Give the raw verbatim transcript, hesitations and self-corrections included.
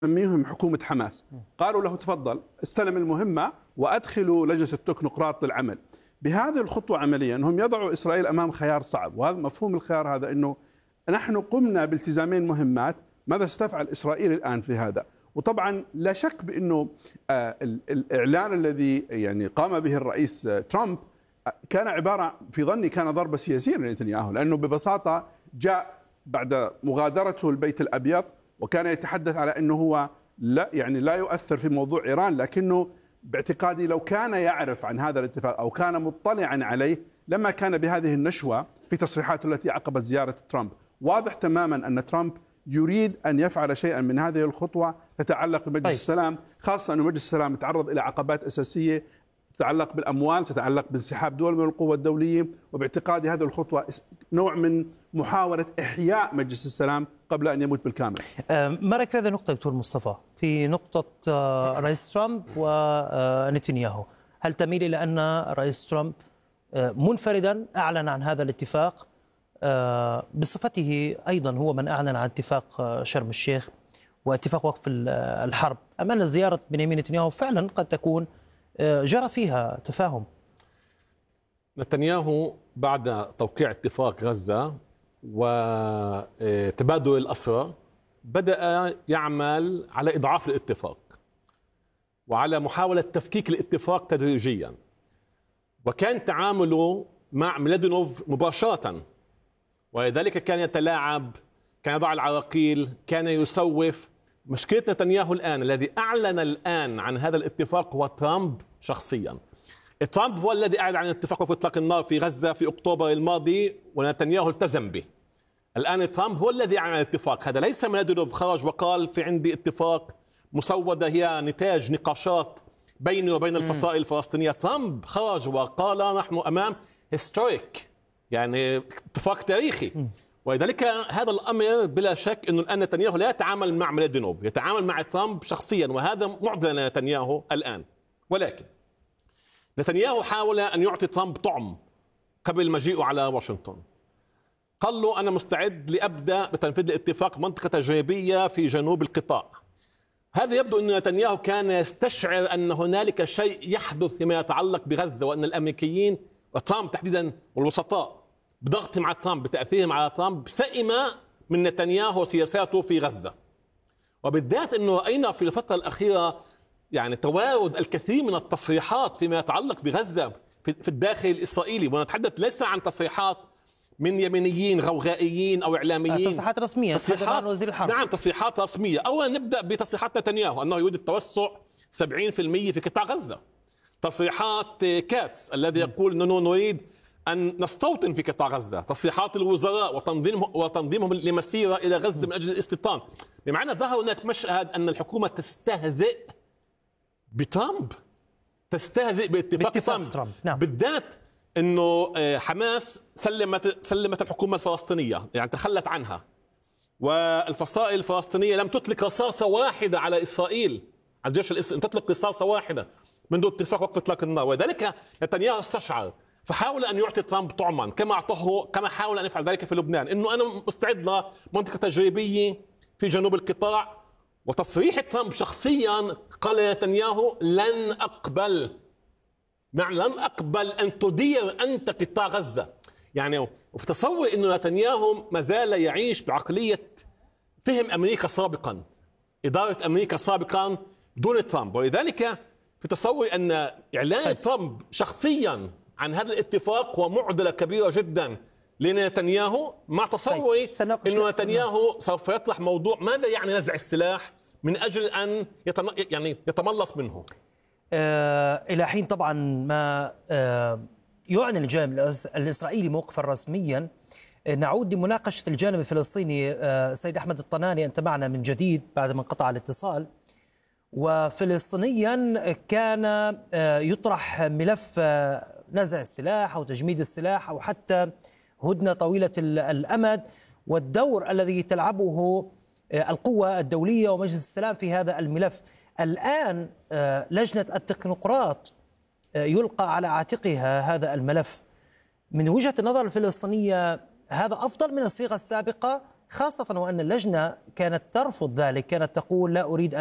يسميهم حكومة حماس. قالوا له تفضل استلم المهمة وأدخلوا لجنة التكنوقراط للعمل. بهذه الخطوة عمليا هم يضعوا إسرائيل أمام خيار صعب، وهذا مفهوم الخيار هذا أنه نحن قمنا بالتزامين مهمات، ماذا ستفعل إسرائيل الآن في هذا؟ وطبعا لا شك بأنه آه الإعلان الذي يعني قام به الرئيس آه ترامب آه كان عبارة في ظني كان ضربة سياسية لنتنياهو، لأنه ببساطة جاء بعد مغادرته البيت الأبيض وكان يتحدث على أنه هو لا يعني لا يؤثر في موضوع إيران، لكنه باعتقادي لو كان يعرف عن هذا الاتفاق أو كان مطلعا عليه لما كان بهذه النشوة في تصريحاته التي عقبت زيارة ترامب. واضح تماما أن ترامب يريد أن يفعل شيئا من هذه الخطوة تتعلق بمجلس طيب. السلام، خاصة أن مجلس السلام يتعرض إلى عقبات أساسية تتعلق بالأموال، تتعلق بانسحاب دول من القوة الدولية، وباعتقادي هذه الخطوة نوع من محاولة إحياء مجلس السلام قبل أن يموت بالكامل. ما رأيك في هذه النقطة دكتور مصطفى، في نقطة رئيس ترامب ونتنياهو؟ هل تميل إلى أن رئيس ترامب منفردا أعلن عن هذا الاتفاق بصفته أيضا هو من أعلن عن اتفاق شرم الشيخ واتفاق وقف الحرب، أم أن زيارة بنيامين نتنياهو فعلا قد تكون جرى فيها تفاهم؟ نتنياهو بعد توقيع اتفاق غزة وتبادل الأسرى بدأ يعمل على إضعاف الاتفاق وعلى محاولة تفكيك الاتفاق تدريجيا، وكان تعامله مع ميلادينوف مباشرة، ولذلك كان يتلاعب، كان يضع العراقيل، كان يسوف. مشكلة نتنياهو الآن الذي أعلن الآن عن هذا الاتفاق هو ترامب شخصيا. ترامب هو الذي أعلن عن اتفاق وقف إطلاق النار في غزة في أكتوبر الماضي ونتنياهو التزم به. الآن ترامب هو الذي أعلن عن الاتفاق، هذا ليس ميلادينوف خرج وقال في عندي اتفاق مسودة هي نتاج نقاشات بيني وبين الفصائل الفلسطينية. ترامب خرج وقال نحن أمام هيستوريك، يعني اتفاق تاريخي. ولذلك هذا الأمر بلا شك أنه الآن نتنياهو لا يتعامل مع ميلادينوف، يتعامل مع ترامب شخصيا، وهذا معضلة لنتنياهو الآن. ولكن نتنياهو حاول أن يعطي ترامب طعم قبل مجيئه على واشنطن. قال له أنا مستعد لأبدأ بتنفيذ الاتفاق منطقة تجريبية في جنوب القطاع. هذا يبدو أن نتنياهو كان يستشعر أن هنالك شيء يحدث فيما يتعلق بغزة، وأن الأمريكيين وترامب تحديدا والوسطاء بضغطهم على ترامب بتأثيرهم على ترامب سئم من نتنياهو وسياساته في غزة. وبالذات أنه رأينا في الفترة الأخيرة يعني توارد الكثير من التصريحات فيما يتعلق بغزة في الداخل الإسرائيلي، ونتحدث ليس عن تصريحات من يمينيين غوغائيين أو إعلاميين، تصريحات رسمية تصريحات وزير الحرب. نعم تصريحات رسمية. أولا نبدأ بتصريحات نتنياهو أنه يريد التوسع سبعين بالمئة في قطاع غزة. تصريحات كاتس الذي يقول أنه نريد أن نستوطن في قطاع غزة. تصريحات الوزراء وتنظيمهم وتنظيمهم لمسيرة إلى غزة من أجل الاستيطان. بمعنى ظهر هناك مشهد أن الحكومة تستهزئ بترامب، تستهزئ باتفاق ترامب, ترامب. نعم. بالذات أنه حماس سلمت سلمت الحكومة الفلسطينية، يعني تخلت عنها، والفصائل الفلسطينية لم تطلق رصاصة واحدة على إسرائيل، على الجيش الإسرائيلي تطلق رصاصة واحدة منذ اتفاق وقف إطلاق النار. وذلك نتنياهو استشعر، فحاول أن يعطي ترامب طعما كما أعطاه كما حاول أن يفعل ذلك في لبنان، إنه أنا مستعد لمنطقة تجريبية في جنوب القطاع. وتصريح ترامب شخصيا قال نتنياهو لن أقبل، يعني لن أقبل أن تدير أنت قطاع غزة. يعني وفي تصور إنه نتنياهو ما زال يعيش بعقلية فهم أمريكا سابقا، إدارة أمريكا سابقا دون ترامب. ولذلك في تصور أن إعلان ترامب شخصيا عن هذا الاتفاق هو معضلة كبيرة جدا لنتنياهو، مع تصوري أنه نتنياهو سوف يطرح موضوع ماذا يعني نزع السلاح من أجل أن يتم... يعني يتملص منه. آه إلى حين طبعا ما آه يعلن الجانب الإسرائيلي موقفا رسميا، نعود لمناقشة الجانب الفلسطيني. آه سيد أحمد الطناني، أنت معنا من جديد بعد ما انقطع الاتصال. وفلسطينيا كان آه يطرح ملف آه نزع السلاح أو تجميد السلاح أو حتى هدنة طويلة الأمد، والدور الذي تلعبه القوة الدولية ومجلس السلام في هذا الملف. الآن لجنة التكنوقراط يلقى على عاتقها هذا الملف. من وجهة النظر الفلسطينية هذا أفضل من الصيغة السابقة، خاصة وأن اللجنة كانت ترفض ذلك، كانت تقول لا أريد أن